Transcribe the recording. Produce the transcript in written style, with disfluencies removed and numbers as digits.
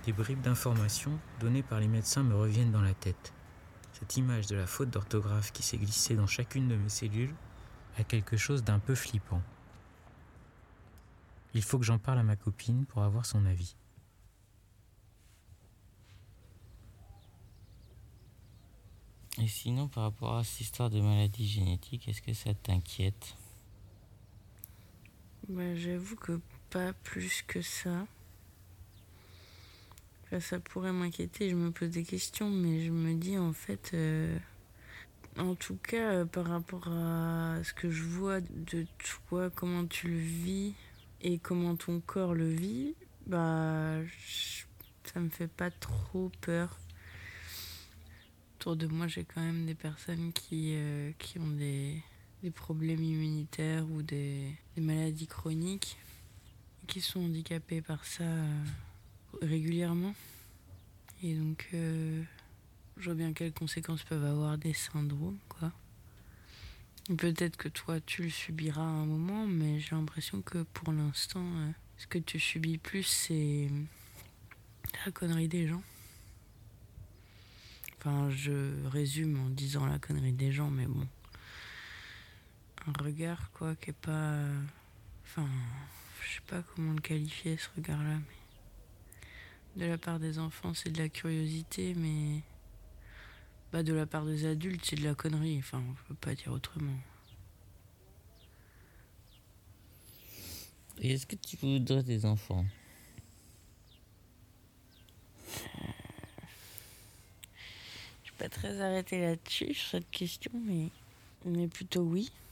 Des bribes d'informations données par les médecins me reviennent dans la tête. Cette image de la faute d'orthographe qui s'est glissée dans chacune de mes cellules a quelque chose d'un peu flippant. Il faut que j'en parle à ma copine pour avoir son avis. Et sinon, par rapport à cette histoire de maladie génétique, est-ce que ça t'inquiète ? J'avoue que pas plus que ça. Enfin, ça pourrait m'inquiéter, je me pose des questions, mais je me dis en fait, en tout cas, par rapport à ce que je vois de toi, comment tu le vis et comment ton corps le vit, ça me fait pas trop peur. Autour de moi, j'ai quand même des personnes qui ont des problèmes immunitaires ou des maladies chroniques et qui sont handicapées par ça régulièrement. Et donc, je vois bien quelles conséquences peuvent avoir des syndromes, quoi. Et peut-être que toi, tu le subiras à un moment, mais j'ai l'impression que pour l'instant, ce que tu subis plus, c'est la connerie des gens. Enfin, je résume en disant la connerie des gens, mais bon. Un regard, quoi, qui est pas... Enfin, je sais pas comment le qualifier, ce regard-là, mais... De la part des enfants, c'est de la curiosité, mais... de la part des adultes, c'est de la connerie. Enfin, on peut pas dire autrement. Et est-ce que tu voudrais des enfants ? Je suis pas très arrêtée là-dessus, sur cette question, mais plutôt oui.